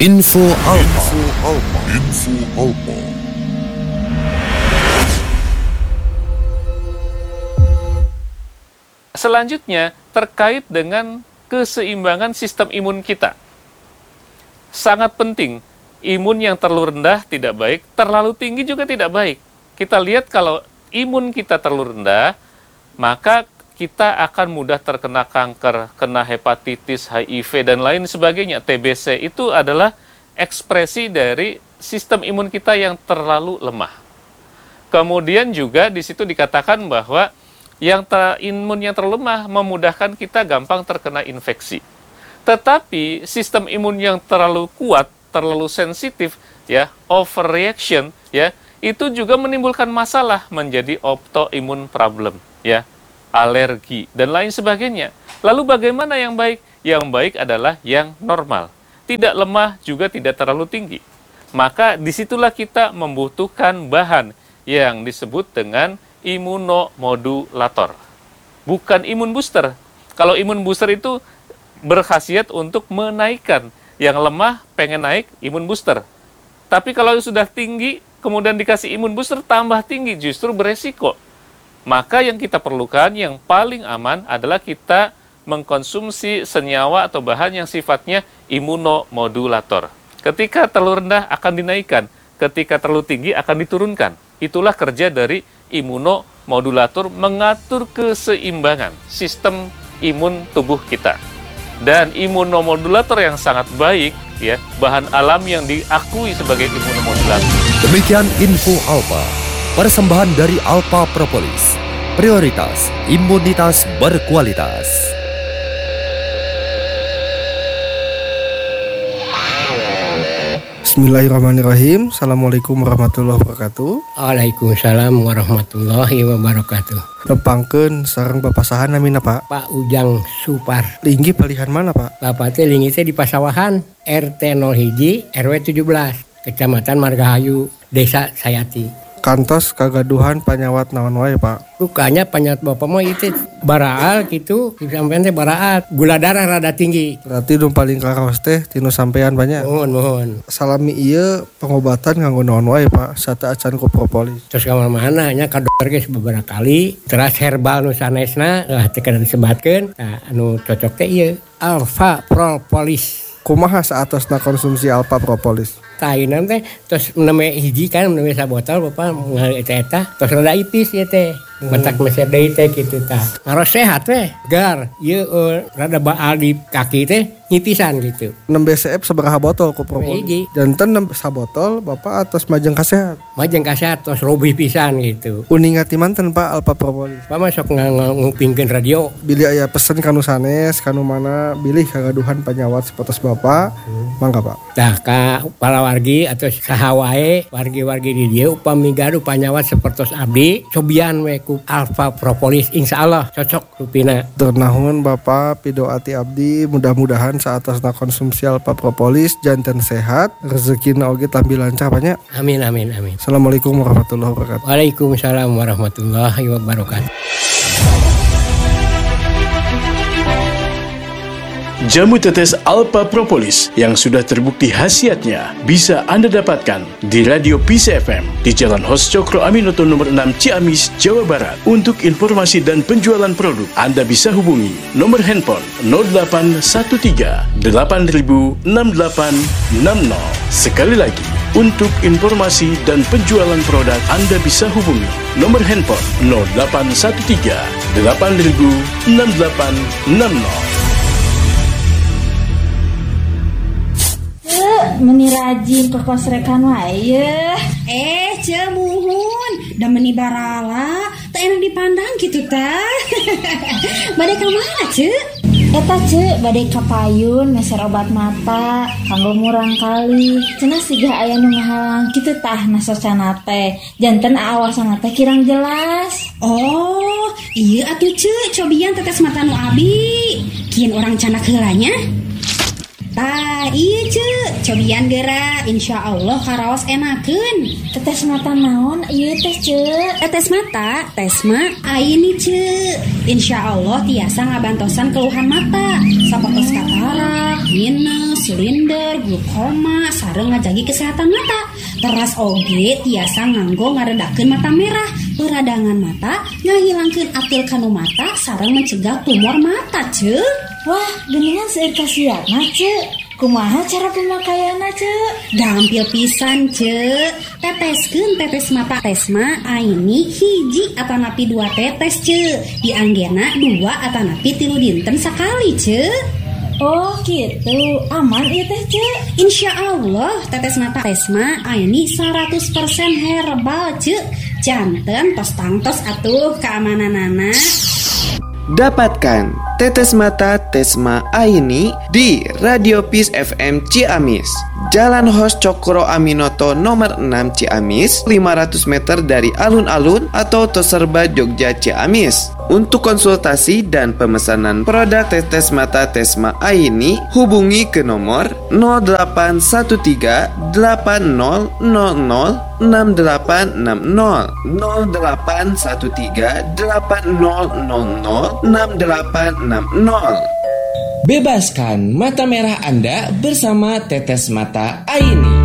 Info Alpa. Selanjutnya terkait dengan keseimbangan sistem imun kita. Sangat penting, imun yang terlalu rendah tidak baik, terlalu tinggi juga tidak baik. Kita lihat kalau imun kita terlalu rendah, maka kita akan mudah terkena kanker, kena hepatitis, HIV, dan lain sebagainya. TBC itu adalah ekspresi dari sistem imun kita yang terlalu lemah. Kemudian juga di situ dikatakan bahwa imun yang terlalu lemah memudahkan kita gampang terkena infeksi. Tetapi sistem imun yang terlalu kuat, terlalu sensitif, ya, overreaction, ya, itu juga menimbulkan masalah menjadi autoimmune problem, ya, alergi dan lain sebagainya. Lalu bagaimana yang baik? Yang baik adalah yang normal, tidak lemah juga tidak terlalu tinggi. Maka disitulah kita membutuhkan bahan yang disebut dengan imunomodulator, bukan imun booster. Kalau imun booster itu berkhasiat untuk menaikkan, yang lemah pengen naik imun booster. Tapi kalau sudah tinggi, kemudian dikasih imun booster tambah tinggi, justru beresiko. Maka yang kita perlukan, yang paling aman adalah kita mengkonsumsi senyawa atau bahan yang sifatnya imunomodulator. Ketika terlalu rendah akan dinaikkan, ketika terlalu tinggi akan diturunkan. Itulah kerja dari imunomodulator, mengatur keseimbangan sistem imun tubuh kita. Dan imunomodulator yang sangat baik, ya, bahan alam yang diakui sebagai imunomodulator. Demikian Info Alpa, persembahan dari Alpa Propolis, prioritas imunitas berkualitas. Bismillahirrahmanirrahim. Assalamualaikum warahmatullahi wabarakatuh. Waalaikumsalam warahmatullahi wabarakatuh. Nepangkeun sareng papasahan namina Pak. Pak Ujang Supar. Linggi palihan mana Pak? Bapak teh linggi teh di Pasawahan, RT 01 RW 17, Kecamatan Margahayu, Desa Sayati. Kantos kagaduhan panyawat naon wae Pak? Rukanya panyawat bapak mah itu baraal gitu, sampean teh baraal, gula darah rada tinggi. Berarti nu paling karaos teh tinu sampean banyak. Mohon. Salami ieu pengobatan nganggo naon wae Pak? Sata acan ku propolis. Terus ka mana nya ka dokter geus beberapa kali, terus herbal nu sanesna teh kada disebatkeun. Nah, anu cocok teh ieu Alpha Propolis. Kumaha saatosna konsumsi Alpha Propolis? Tainan teh terus neme hiji kan neme sabotol bapak ngali eta terus rada ipis ya teh mentak meser deui teh kitu tah ngaros sehat teh gar ieu rada baal di kaki teh nyipisan gitu 6 BCF sabaraha botol ku propolis janten 6 sabotol bapak atos majeng kasehat terus robih pisan gitu uninga ti manten Pak Alpha Propolis Pak masuk ngupingkeun radio bilih aya pesen kanu sanes kanu mana bilih kagaduhan panyawat sapotos bapak mangga Pak tah ka wargi atau sahawae wargi-wargi di dia upami gaduh panyawat sepertos abdi cobian we ku Alpha Propolis insyaallah cocok rupina. Ternahun Bapak pidoati abdi mudah-mudahan saatosna konsumsi Alpha Propolis janten sehat rezekina oge tambi lancar banyak. Amin. Assalamualaikum warahmatullahi wabarakatuh. Waalaikumsalam warahmatullahi wabarakatuh. Jamu tetes Alpha Propolis yang sudah terbukti khasiatnya bisa Anda dapatkan di Radio Peace FM di Jalan Hos Cokro Aminoto nomor 6 Ciamis, Jawa Barat. Untuk informasi dan penjualan produk, Anda bisa hubungi nomor handphone 0813 8000 6860. Sekali lagi, untuk informasi dan penjualan produk, Anda bisa hubungi nomor handphone 0813 8000 6860. Meni rajin ke kos rekan wae. Cemuhun da meni barala teu enak dipandang gitu tah. Bade ka mana Ceu? Eta Ceu bade ka payun meser obat mata kanggo murang kali. Cenah siga aya nu ngahalang kitu tah nasocana teh. Janten aawasana teh kirang jelas. Oh, ieu atuh Ceu cobian tetes mata nu abi. Kieun orang canak heulanya. Iya Ceu, cobian geura insyaallah karaos enakeun. Tetes mata naon ieu teh Ceu? Tetes mata, tesma ayeuni Ceu. Insyaallah tiasa ngabantosan keluhan mata, sapotos katarak, minus, silinder, glukoma, sareng ngajagi kesehatan mata. Teras oge tiasa nganggo ngaredakeun mata merah, peradangan mata, ngahilangkeun atil kanu mata, sareng mencegah tumor mata, Ceu. Wah, geningan seueur kasiatna, Ceu. Kumaha cara pemakaianna, Ceu? Gampil pisan, Ceu. Teteskeun tetes mata Tesma Aini hiji atanapi 2 tetes, Ceu. Dianggena 2 atanapi 3 dinten sakali, Ceu. Oh gitu, aman ieu teh, Ceu. Insya Allah tetes mata Tesma Aini 100% herbal, Ceu. Janten tos tangtos atuh keamananana. Dapatkan tetes mata Tesma Aini di Radio Peace FM Ciamis, Jalan Hos Cokro Aminoto nomor 6 Ciamis, 500 meter dari alun-alun atau Toserba Jogja Ciamis. Untuk konsultasi dan pemesanan produk tetes mata Tesma Aini, hubungi ke nomor 0813 8000 6860 0813 8000 6860. Bebaskan mata merah Anda bersama tetes mata Aini.